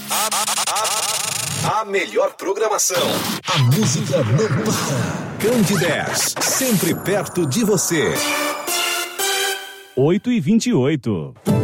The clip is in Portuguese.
A melhor programação. A música não para. Candidez, sempre perto de você. 8h28.